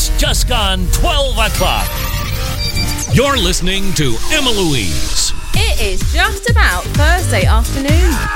It's just gone 12 o'clock. You're listening to Emma Louise. It is just about Thursday afternoon.